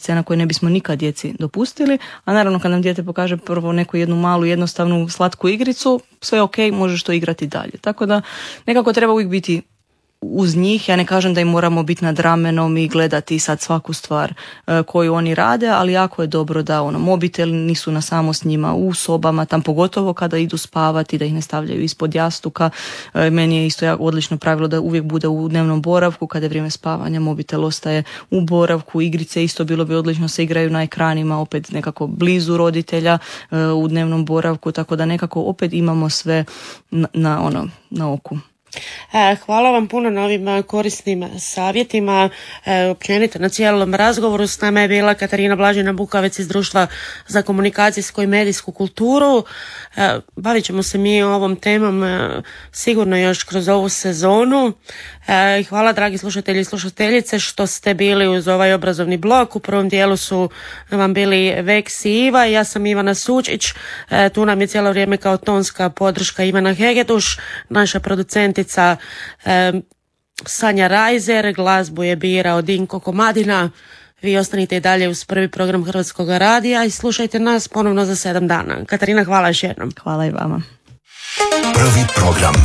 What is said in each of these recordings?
scena koje ne bismo nikad djeci dopustili, a naravno kad nam dijete pokaže prvo neku jednu malu, jednostavnu, slatku igricu, sve ok, možeš to igrati dalje. Tako da nekako treba uvijek biti uz njih. Ja ne kažem da im moramo biti nad ramenom i gledati sad svaku stvar koju oni rade, ali jako je dobro da mobitel nisu na samo s njima u sobama, tam pogotovo kada idu spavati, da ih ne stavljaju ispod jastuka. Meni je isto odlično pravilo da uvijek bude u dnevnom boravku, kada je vrijeme spavanja mobitel ostaje u boravku. Igrice isto bilo bi odlično se igraju na ekranima, opet nekako blizu roditelja u dnevnom boravku, tako da nekako opet imamo sve na oku. Hvala vam puno na ovim korisnim savjetima. Općenito na cijelom razgovoru s nama je bila Katarina Blažina Bukavec iz Društva za komunikacijsku i medijsku kulturu. Bavit ćemo se mi ovom temom sigurno još kroz ovu sezonu. Hvala dragi slušatelji i slušateljice što ste bili uz ovaj obrazovni blok. U prvom dijelu su vam bili Veks i Iva. Ja sam Ivana Sučić. Tu nam je cijelo vrijeme kao tonska podrška Ivana Hegeduš, naša producentica Sanja Rajzer, glazbu je birao Dinko Komadina. Vi ostanite i dalje uz prvi program Hrvatskog radija i slušajte nas ponovno za 7 dana. Katarina, hvala još jednom. Hvala i vama. Prvi program.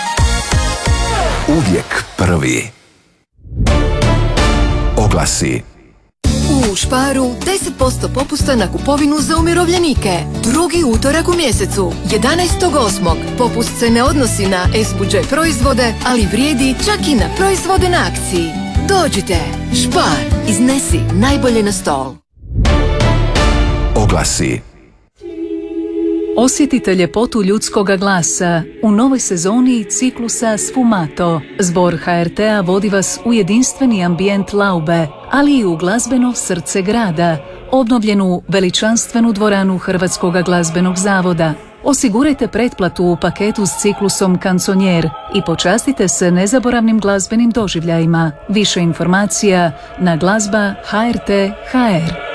Uvijek prvi. Oglasi. U Sparu 10% popusta na kupovinu za umirovljenike. Drugi utorak u mjesecu, 11.8. Popust se ne odnosi na S-budžet proizvode, ali vrijedi čak i na proizvode na akciji. Dođite, Spar, iznesi najbolje na stol. Oglasi. Osjetite ljepotu ljudskoga glasa u novoj sezoni ciklusa Sfumato. Zbor HRT-a vodi vas u jedinstveni ambijent Laube, ali i u glazbeno srce grada, obnovljenu veličanstvenu dvoranu Hrvatskog glazbenog zavoda. Osigurajte pretplatu u paketu s ciklusom Kanconier i počastite se nezaboravnim glazbenim doživljajima. Više informacija na glazba HRT.hr.